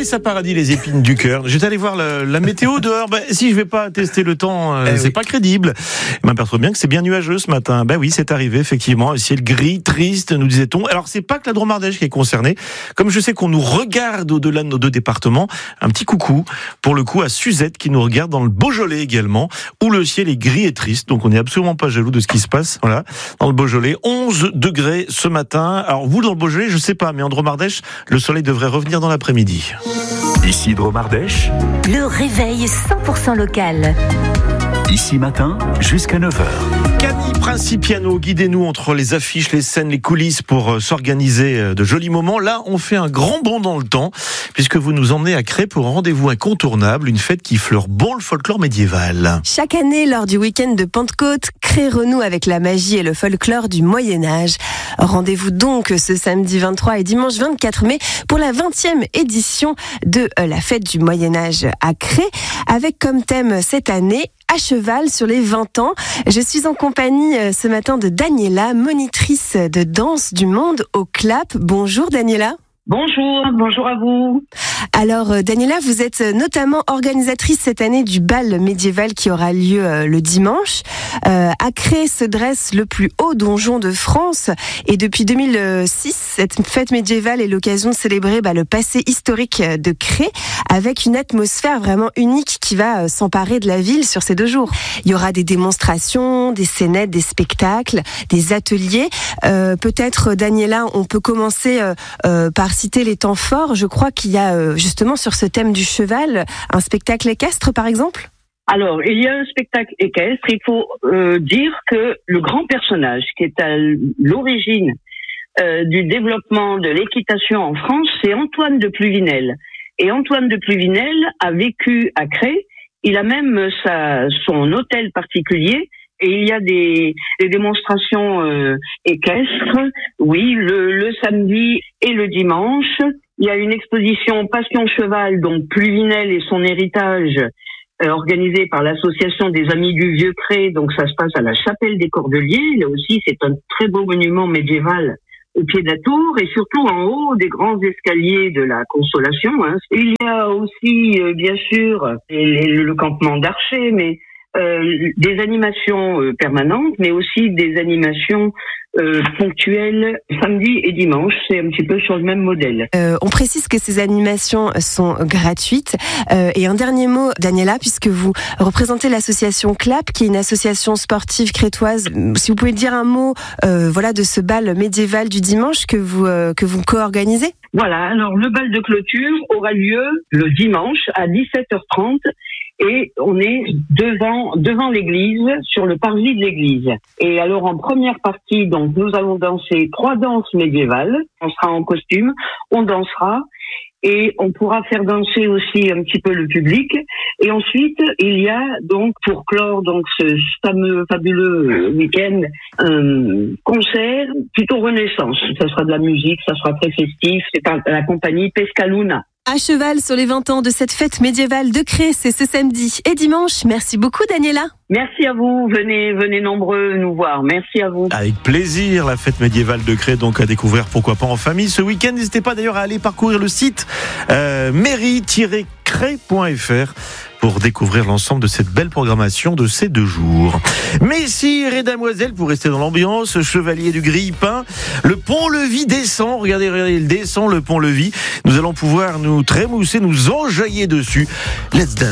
les sapparadis, les épines du cœur. J'étais allé voir la météo dehors. Si je vais pas tester le temps, c'est pas crédible. Je m'aperçois bien que c'est bien nuageux ce matin. Oui, c'est arrivé effectivement. Un ciel gris, triste, nous disait-on. Alors c'est pas que la Drôme-Ardèche qui est concernée. Comme je sais qu'on nous regarde au-delà de nos deux départements, un petit coucou pour le coup à Suzette qui nous regarde dans le Beaujolais également, où le ciel est gris et triste. Donc on n'est absolument pas jaloux de ce qui se passe. Voilà, dans le Beaujolais, 11 degrés ce matin. Alors vous dans le Beaujolais, je sais pas, mais en Drôme-Ardèche, le soleil devrait revenir dans l'après-midi. Ici Drôme-Ardèche, le réveil 100% local. Ici matin, jusqu'à 9h. Camille Principiano, guidez-nous entre les affiches, les scènes, les coulisses pour s'organiser de jolis moments. Là, on fait un grand bond dans le temps, puisque vous nous emmenez à Cré pour un rendez-vous incontournable, une fête qui fleure bon le folklore médiéval. Chaque année, lors du week-end de Pentecôte, Cré renoue avec la magie et le folklore du Moyen-Âge. Rendez-vous donc ce samedi 23 et dimanche 24 mai pour la 20e édition de la fête du Moyen-Âge à Cré, avec comme thème cette année à cheval sur les 20 ans. Je suis en compagnie ce matin de Daniela, monitrice de danse du monde au CLAP. Bonjour Daniela. Bonjour à vous. Alors Daniela, vous êtes notamment organisatrice cette année du bal médiéval qui aura lieu le dimanche. À Cré se dresse le plus haut donjon de France et depuis 2006, cette fête médiévale est l'occasion de célébrer le passé historique de Cré avec une atmosphère vraiment unique qui va s'emparer de la ville sur ces 2 jours. Il y aura des démonstrations, des scénettes, des spectacles, des ateliers. Peut-être Daniela, on peut commencer par citer les temps forts. Je crois qu'il y a justement sur ce thème du cheval un spectacle équestre par exemple. Alors, il y a un spectacle équestre. Il faut dire que le grand personnage qui est à l'origine du développement de l'équitation en France, c'est Antoine de Pluvinel. Et Antoine de Pluvinel a vécu à Cré. Il a même son hôtel particulier. Et il y a des démonstrations équestres, oui, le samedi et le dimanche. Il y a une exposition Passion Cheval, donc Pluvinel et son héritage, organisée par l'association des Amis du Vieux Cré. Donc ça se passe à la Chapelle des Cordeliers. Là aussi, c'est un très beau monument médiéval au pied de la tour et surtout en haut des grands escaliers de la Consolation. Il y a aussi, bien sûr, le campement d'Archer, mais des animations permanentes, mais aussi des animations ponctuelles samedi et dimanche. C'est un petit peu sur le même modèle. On précise que ces animations sont gratuites. Et un dernier mot, Daniela, puisque vous représentez l'association CLAP, qui est une association sportive crétoise. Si vous pouvez dire un mot, de ce bal médiéval du dimanche que vous co-organisez. Voilà. Alors le bal de clôture aura lieu le dimanche à 17h30. Et on est devant l'église, sur le parvis de l'église. Et alors en première partie, donc nous allons danser 3 danses médiévales. On sera en costume, on dansera et on pourra faire danser aussi un petit peu le public. Et ensuite, il y a donc pour clore donc ce fameux fabuleux week-end un concert plutôt Renaissance. Ça sera de la musique, ça sera très festif. C'est la compagnie Pescaluna. À cheval sur les 20 ans de cette fête médiévale de Cré, c'est ce samedi et dimanche. Merci beaucoup Daniela. Merci à vous, venez nombreux nous voir. Merci à vous. Avec plaisir, la fête médiévale de Cré, donc à découvrir pourquoi pas en famille ce week-end. N'hésitez pas d'ailleurs à aller parcourir le site mairie-cré.fr pour découvrir l'ensemble de cette belle programmation de ces 2 jours. Messire et damoiselles, pour rester dans l'ambiance, chevalier du grille-pain, le pont-levis descend, regardez, il descend le pont-levis. Nous allons pouvoir nous trémousser, nous enjailler dessus. Let's dance.